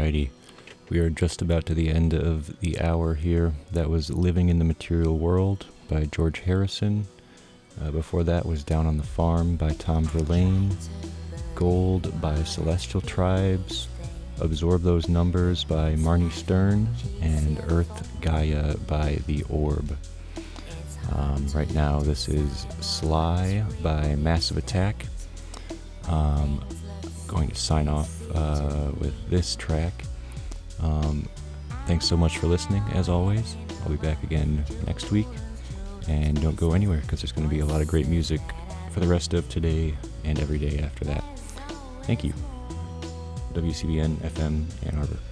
Alrighty, we are just about to the end of the hour here. That was Living in the Material World by George Harrison. Before that was Down on the Farm by Tom Verlaine. Gold by Celestial Tribes. Absorb Those Numbers by Marnie Stern. And Earth Gaia by The Orb. Right now this is Sly by Massive Attack. Going to sign off with this track. Thanks so much for listening, as always. I'll be back again next week. And don't go anywhere, because there's going to be a lot of great music for the rest of today and every day after that. Thank you. WCBN FM Ann Arbor.